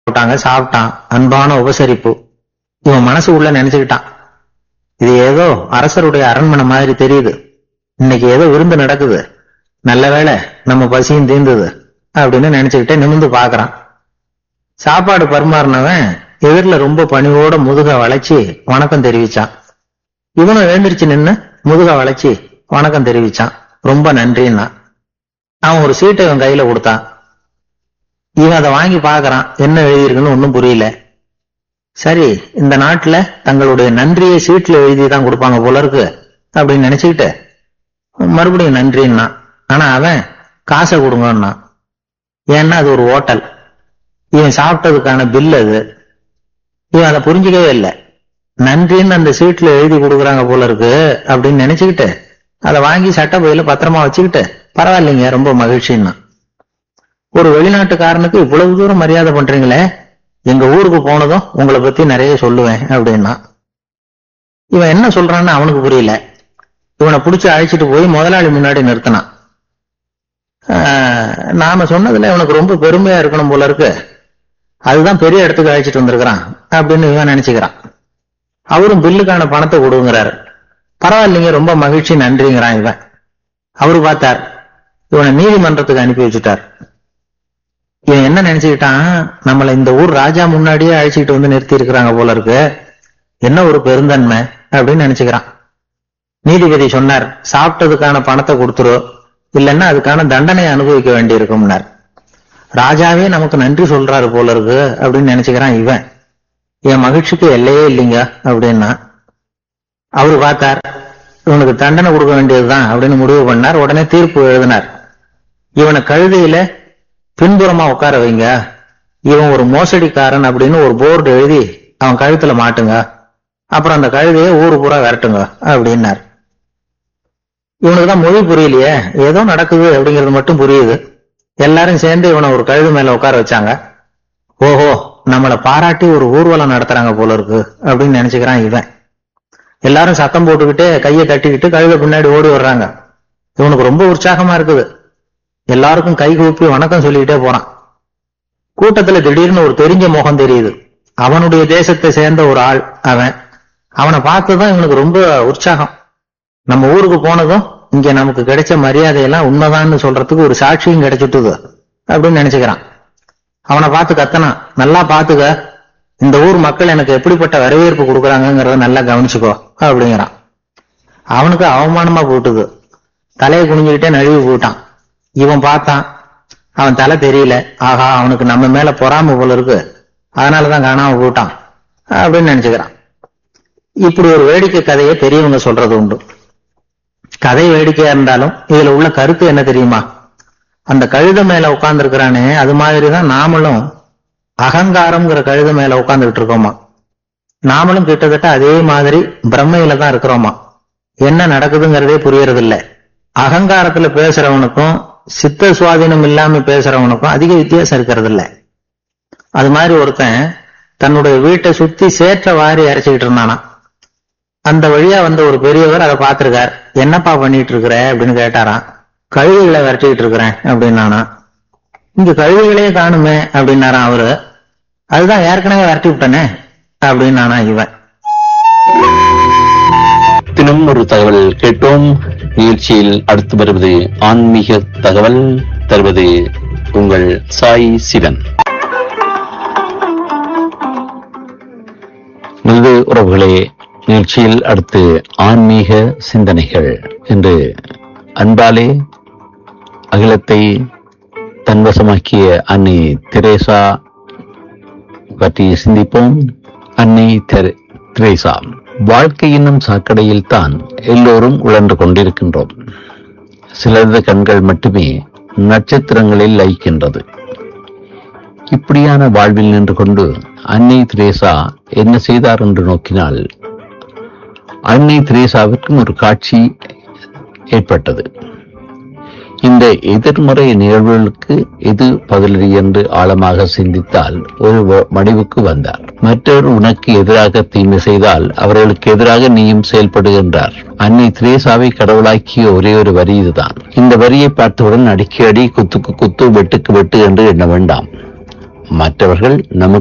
போட்டாங்க, சாப்பிட்டான். அன்பான உபசரிப்பு. இவன் மனசு உள்ள நினைச்சுக்கிட்டான், இது ஏதோ அரசருடைய அரண்மனை மாதிரி தெரியுது, இன்னைக்கு ஏதோ விருந்து நடக்குது, நல்ல வேளை நம்ம பசியும் தீர்ந்தது அப்படின்னு நினைச்சுக்கிட்டே நிமிர்ந்து பாக்குறான். சாப்பாடு பரிமாறினவன் எதிரில ரொம்ப பணிவோட முதுக வளைச்சி வணக்கம் தெரிவிச்சான். இவனும் எழுந்திருச்சு நின்னு முதுக வளைச்சி வணக்கம் தெரிவிச்சான். ரொம்ப நன்றின்னா. அவன் ஒரு சீட்டை இவன் கையில கொடுத்தான். இவன் அதை வாங்கி பாக்குறான், என்ன எழுதியிருக்குன்னு ஒன்னும் புரியல. சரி, இந்த நாட்டுல தங்களுடைய நன்றியை சீட்டுல எழுதிதான் கொடுப்பாங்க போல இருக்கு அப்படின்னு நினைச்சுக்கிட்டு மறுபடியும் நன்றின்னா. ஆனா அவன் காசை கொடுங்கன்னா. ஏன்னா அது ஒரு ஹோட்டல், இவன் சாப்பிட்டதுக்கான பில் அது. இவன் அதை புரிஞ்சுக்கவே இல்லை. நன்றின்னு அந்த சீட்ல எழுதி கொடுக்குறாங்க போல இருக்கு அப்படின்னு நினைச்சுக்கிட்டு அதை வாங்கி சட்டை பையில பத்திரமா வச்சுக்கிட்டு, பரவாயில்லைங்க ரொம்ப மகிழ்ச்சின்னா. ஒரு வெளிநாட்டுக்காரனுக்கு இவ்வளவு தூரம் மரியாதை பண்றீங்களே, எங்க ஊருக்கு போனதும் உங்களை பத்தி நிறைய சொல்லுவேன் அப்படின்னா. இவன் என்ன சொல்றான்னு அவனுக்கு புரியல. இவனை பிடிச்சி அழைச்சிட்டு போய் முதலாளி முன்னாடி நிறுத்தினான். நாம சொன்னதுல இவனுக்கு ரொம்ப பெருமையா இருக்கணும் போல இருக்கு, அதுதான் பெரிய இடத்துக்கு அழைச்சிட்டு வந்திருக்கிறான் அப்படின்னு இவன் நினைச்சுக்கிறான். அவரும் பில்லுக்கான பணத்தை கொடுங்கிறாரு. பரவாயில்லைங்க ரொம்ப மகிழ்ச்சி நன்றிங்கிறான் இவன். அவரு பார்த்தார், இவனை நீதிமன்றத்துக்கு அனுப்பி வச்சுட்டார். இவன் என்ன நினைச்சுக்கிட்டான், நம்மள இந்த ஊர் ராஜா முன்னாடியே அழைச்சிட்டு வந்து நிறுத்தி இருக்கிறாங்க போல இருக்கு, என்ன ஒரு பெருந்தன்மை அப்படின்னு நினைச்சுக்கிறான். நீதிபதி சொன்னார், சாப்பிட்டதுக்கான பணத்தை கொடுத்துரு, இல்லைன்னா அதுக்கான தண்டனை அனுபவிக்க வேண்டி இருக்கும்னார். ராஜாவே நமக்கு நன்றி சொல்றாரு போல இருக்கு அப்படின்னு நினைச்சுக்கிறான் இவன். என் மகிழ்ச்சிக்கு எல்லையே இல்லைங்க அப்படின்னா. அவரு பார்த்தார், இவனுக்கு தண்டனை கொடுக்க வேண்டியதுதான் அப்படின்னு முடிவு பண்ணார். உடனே தீர்ப்பு எழுதினார். இவனை கழுதையில பின்புறமா உட்கார வைங்க, இவன் ஒரு மோசடிக்காரன் அப்படின்னு ஒரு போர்டு எழுதி அவன் கழுத்துல மாட்டுங்க, அப்புறம் அந்த கழுதைய ஊரு பூரா விரட்டுங்க அப்படின்னார். இவனுக்குதான் மொழி புரியலையே, ஏதோ நடக்குது அப்படிங்கிறது மட்டும் புரியுது. எல்லாரும் சேர்ந்து இவனை ஒரு கழுது மேல உட்கார வச்சாங்க. ஓஹோ, நம்மளை பாராட்டி ஒரு ஊர்வலம் நடத்துறாங்க போல இருக்கு அப்படின்னு நினைச்சுக்கிறான் இவன். எல்லாரும் சத்தம் போட்டுக்கிட்டே கையை தட்டிக்கிட்டு கழுத பின்னாடி ஓடி வர்றாங்க. இவனுக்கு ரொம்ப உற்சாகமா இருக்குது. எல்லாருக்கும் கை கூப்பி வணக்கம் சொல்லிக்கிட்டே போறான். கூட்டத்துல திடீர்னு ஒரு தெரிஞ்ச முகம் தெரியுது. அவனுடைய தேசத்தை சேர்ந்த ஒரு ஆள் அவன். அவனை பார்த்துதான் இவனுக்கு ரொம்ப உற்சாகம். நம்ம ஊருக்கு போனதும் இங்க நமக்கு கிடைச்ச மரியாதையெல்லாம் உண்மைதான்னு சொல்றதுக்கு ஒரு சாட்சியும் கிடைச்சிட்டுது அப்படின்னு நினைச்சுக்கிறான். அவனை பார்த்து கத்தனான், நல்லா பாத்துக்க, இந்த ஊர் மக்கள் எனக்கு எப்படிப்பட்ட வரவேற்பு கொடுக்குறாங்கிறத நல்லா கவனிச்சுக்கோ அப்படிங்கிறான். அவனுக்கு அவமானமா போட்டுது. தலையை குனிஞ்சுக்கிட்டே நழுவி போயிட்டான். இவன் பார்த்தான், அவன் தலை தெரியல. ஆஹா, அவனுக்கு நம்ம மேல பொறாம போல இருக்கு, அதனாலதான் காணாம போயிட்டான் அப்படின்னு நினைச்சுக்கிறான். இப்படி ஒரு வேடிக்கை கதையை பெரியவங்க சொல்றது உண்டு. கதை வேடிக்கையா இருந்தாலும் இதுல உள்ள கருத்து என்ன தெரியுமா? அந்த கழுத மேல உட்கார்ந்து இருக்கிறானே, அது மாதிரிதான் நாமளும் அகங்காரம்ங்கிற கழுத மேல உட்கார்ந்துகிட்டு இருக்கோமா. நாமளும் கிட்டத்தட்ட அதே மாதிரி பிரம்மையில தான் இருக்கிறோமா. என்ன நடக்குதுங்கிறதே புரியறது இல்ல. அகங்காரத்துல பேசுறவனுக்கும் சித்த சுவாதீனம் இல்லாம பேசுறவனுக்கும் அதிக வித்தியாசம் இருக்கிறது இல்ல. அது மாதிரி ஒருத்தன் தன்னுடைய வீட்டை சுத்தி சேற்ற வாரி அரைச்சுக்கிட்டு இருந்தானா. அந்த வழியா வந்த ஒரு பெரியவர் அதை பார்த்திருக்கார். என்னப்பா பண்ணிட்டு இருக்கிற அப்படின்னு கேட்டாராம். கழுகுகளை விரட்டிக்கிட்டு இருக்கிறேன் அப்படின்னானா. இங்க கழுகுகளே காணுமே அப்படின்னாராம் அவரு. அதுதான் ஏற்கனவே விரட்டி விட்டனே அப்படின்னானா இவன். தினம் ஒரு தகவல் கேட்டோம். நிகழ்ச்சியில் அடுத்து வருவது ஆன்மீக தகவல். தருவது உங்கள் சாய் சிவன். நல்லது உறவுகளே, நிகழ்ச்சியில் அடுத்து ஆன்மீக சிந்தனைகள் என்று அன்பாலே அகிலத்தை தன்வசமாக்கிய அன்னை தெரேசா பற்றி சிந்திப்போம். அன்னை தெரேசா. வாழ்க்கை என்னும் சாக்கடையில் தான் எல்லோரும் உழன்று கொண்டிருக்கின்றோம். சிலரது கண்கள் மட்டுமே நட்சத்திரங்களில் லயிக்கின்றது. இப்படியான வாழ்வில் நின்று கொண்டு அன்னை தெரேசா என்ன செய்தார் என்று நோக்கினால், அன்னை தெரேசாவிற்கும் ஒரு காட்சி ஏற்பட்டது. இந்த எதிர்மறை நிகழ்வுகளுக்கு எது பதிலடி என்று ஆழமாக சிந்தித்தால் ஒரு முடிவுக்கு வந்தார். மற்றவர் உனக்கு எதிராக தீமை செய்தால் அவர்களுக்கு எதிராக நீயும் செயல்படுகின்றார். அன்னை தெரேசாவை கடவுளாக்கிய ஒரே ஒரு வரி இதுதான். இந்த வரியை பார்த்தவுடன் அடிக்கடி குத்துக்கு குத்து, வெட்டுக்கு வெட்டு என்று எண்ண வேண்டாம். மற்றவர்கள் நமக்கு